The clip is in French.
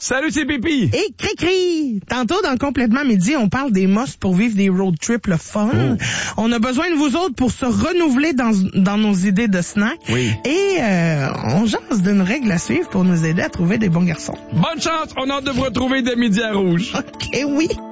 Salut, c'est Pipi. Et Cricri! Tantôt, dans Complètement Midi, on parle des must pour vivre des road trips le fun. Oh. On a besoin de vous autres pour se renouveler dans nos idées de snacks. Oui. Et on jase d'une règle à suivre pour nous aider à trouver des bons garçons. Bonne chance, on a hâte de vous retrouver dès midi à Rouge. OK, oui.